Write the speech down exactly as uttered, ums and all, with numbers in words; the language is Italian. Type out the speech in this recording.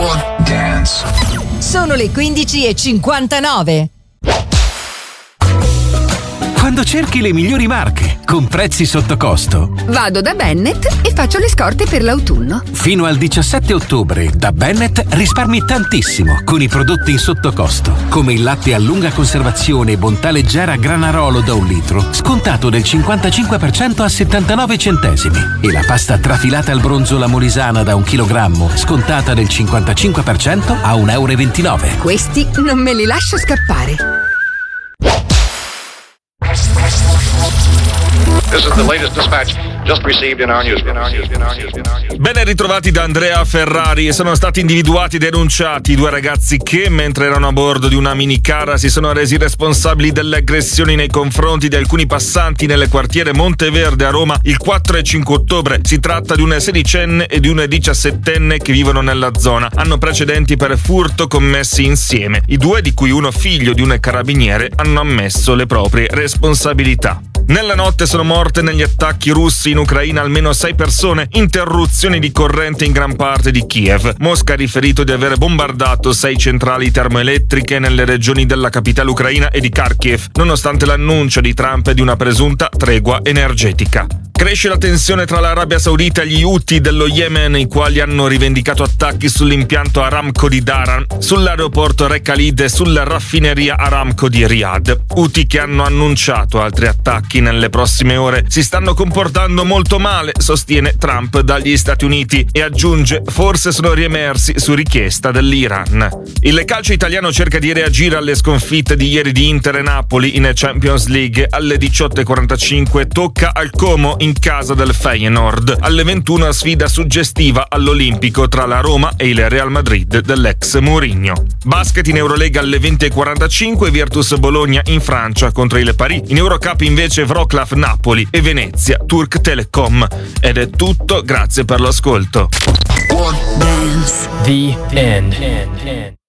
Dance. Sono le quindici e cinquantanove. Quando cerchi le migliori marche con prezzi sotto costo, vado da Bennett e faccio le scorte per l'autunno. Fino al diciassette ottobre da Bennett risparmi tantissimo con i prodotti in sottocosto, come il latte a lunga conservazione Bontà Leggera Granarolo da un litro, scontato del cinquantacinque per cento a settantanove centesimi, e la pasta trafilata al bronzo La Molisana da un chilogrammo, scontata del cinquantacinque per cento a un euro e ventinove. Questi non me li lascio scappare. This is the latest dispatch just received in our news. In our news. In our news. In our news. Ben ritrovati da Andrea Ferrari. Sono stati individuati e denunciati due ragazzi che, mentre erano a bordo di una minicara, si sono resi responsabili delle aggressioni nei confronti di alcuni passanti nel quartiere Monteverde a Roma il quattro e cinque ottobre. Si tratta di un sedicenne e di un diciassettenne che vivono nella zona. Hanno precedenti per furto commessi insieme. I due, di cui uno figlio di un carabiniere, hanno ammesso le proprie responsabilità. Nella notte sono morte negli attacchi russi in Ucraina almeno sei persone, interruzioni di corrente in gran parte di Kiev. Mosca ha riferito di aver bombardato sei centrali termoelettriche nelle regioni della capitale ucraina e di Kharkiv, nonostante l'annuncio di Trump di una presunta tregua energetica. Cresce la tensione tra l'Arabia Saudita e gli Houthi dello Yemen, i quali hanno rivendicato attacchi sull'impianto Aramco di Daran, sull'aeroporto Re Khalid e sulla raffineria Aramco di Riyadh. Houthi che hanno annunciato altri attacchi nelle prossime ore. Si stanno comportando molto male, sostiene Trump dagli Stati Uniti, e aggiunge: forse sono riemersi su richiesta dell'Iran. Il calcio italiano cerca di reagire alle sconfitte di ieri di Inter e Napoli in Champions League. Alle diciotto e quarantacinque tocca al Como in casa del Feyenoord. Alle ventuno sfida suggestiva all'Olimpico tra la Roma e il Real Madrid dell'ex Mourinho. Basket in Eurolega alle venti e quarantacinque, Virtus Bologna in Francia contro il Paris. In Eurocup invece Wroclaw Napoli e Venezia Turk Telecom. Ed è tutto, grazie per l'ascolto. Dance. The end.